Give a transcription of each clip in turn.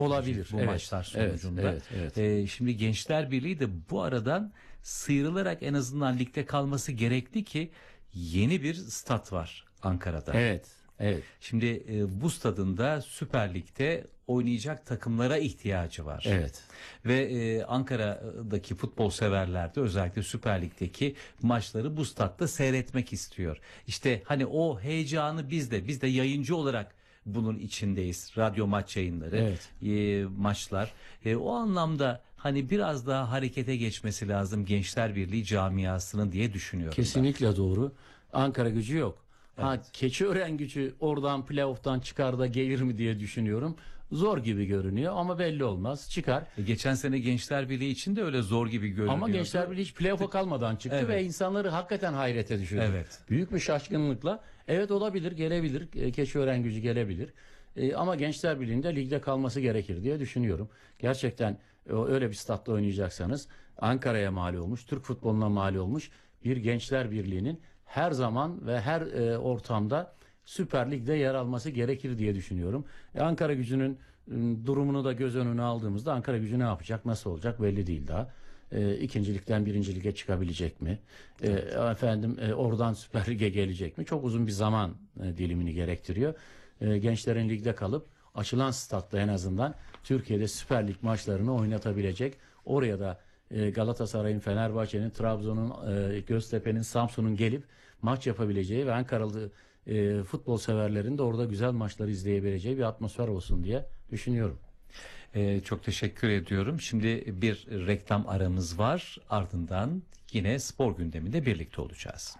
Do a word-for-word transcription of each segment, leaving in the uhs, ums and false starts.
olabilir bu evet, maçlar sonucunda. Evet, evet, evet. Ee, şimdi Gençler Birliği de bu aradan sıyrılarak en azından ligde kalması gerekli ki yeni bir stat var Ankara'da. Evet. Evet. Şimdi e, bu stadında Süper Lig'de oynayacak takımlara ihtiyacı var. Evet. Ve e, Ankara'daki futbol severler de özellikle Süper Lig'deki maçları bu statta seyretmek istiyor. İşte hani o heyecanı biz de biz de yayıncı olarak bunun içindeyiz. Radyo maç yayınları, Evet. e, maçlar. E, o anlamda hani biraz daha harekete geçmesi lazım Gençler Birliği camiasının diye düşünüyorum. Kesinlikle ben. Doğru. Ankara Gücü yok. Evet. Ha, Keçiören Gücü oradan playoff'tan çıkar da gelir mi diye düşünüyorum. Zor gibi görünüyor ama belli olmaz. Çıkar. E, geçen sene Gençler Birliği için de öyle zor gibi görünüyordu. Ama Gençler Birliği hiç playoff'a kalmadan çıktı evet. ve insanları hakikaten hayrete düşürdü. Evet. Büyük bir şaşkınlıkla evet olabilir, gelebilir. Keçiören Gücü gelebilir. E, ama Gençler Birliği'nde ligde kalması gerekir diye düşünüyorum. Gerçekten öyle bir statta oynayacaksanız Ankara'ya mal olmuş, Türk futboluna mal olmuş bir Gençler Birliği'nin her zaman ve her e, ortamda Süper Lig'de yer alması gerekir diye düşünüyorum. E, Ankara Gücü'nün e, durumunu da göz önüne aldığımızda Ankara Gücü ne yapacak, nasıl olacak belli değil daha. E, ikincilikten birinci lige çıkabilecek mi? E, evet. Efendim e, oradan Süper Lig'e gelecek mi? Çok uzun bir zaman e, dilimini gerektiriyor. E, gençlerin ligde kalıp açılan statta en azından Türkiye'de Süper Lig maçlarını oynatabilecek. Oraya da Galatasaray'ın, Fenerbahçe'nin, Trabzon'un, Göztepe'nin, Samsun'un gelip maç yapabileceği ve Ankaralı e, futbol severlerin de orada güzel maçları izleyebileceği bir atmosfer olsun diye düşünüyorum. Ee, çok teşekkür ediyorum. Şimdi bir reklam aramız var. Ardından yine spor gündeminde birlikte olacağız.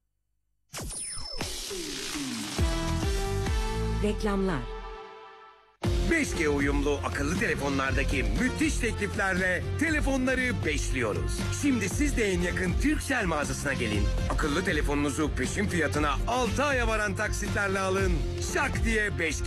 Reklamlar. beş G uyumlu akıllı telefonlardaki müthiş tekliflerle telefonları beşliyoruz. Şimdi siz de en yakın Turkcell mağazasına gelin. Akıllı telefonunuzu peşin fiyatına altı aya varan taksitlerle alın. Şak diye beş